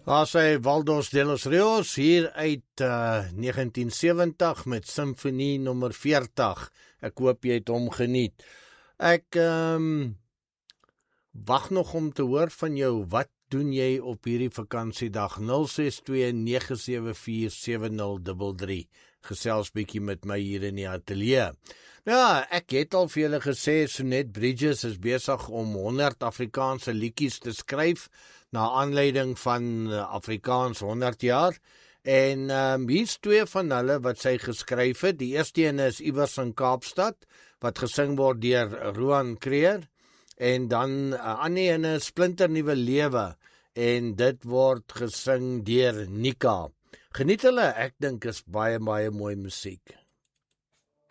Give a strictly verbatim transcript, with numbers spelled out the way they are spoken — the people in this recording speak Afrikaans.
Daar sê Waldos de los Rios hier uit uh, negentien sewentig met Symfonie nommer veertig. Ek hoop jy het hom geniet. Ek um, wag nog om te hoor van jou, wat doen jy op hierdie vakansiedag? nul ses twee nege sewe vier sewe nul drie drie. Gesels bietjie met my hier in die ateljee. Ja, ek het al vir julle gesê, Sonet Bridges is besig om honderd Afrikaanse liedjies te skryf, na aanleiding van Afrikaans honderd jaar, en um, hier's twee van hulle wat sy geskryf het. Die eerste ene is iewers in Kaapstad, wat gesing word deur Roan Creer, en dan 'n uh, ander ene, Splinternuwe Lewe, en dit word gesing deur Nika. Geniet hulle, ek dink is baie baie mooi musiek.